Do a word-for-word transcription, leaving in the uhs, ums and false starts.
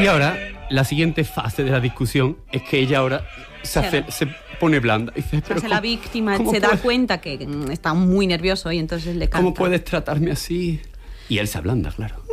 Y ahora, la siguiente fase de la discusión es que ella ahora se, hace, se pone blanda. Y dice, se hace la víctima, se puedes, da cuenta que está muy nervioso y entonces le canta. ¿Cómo puedes tratarme así? Y él se ablanda, claro.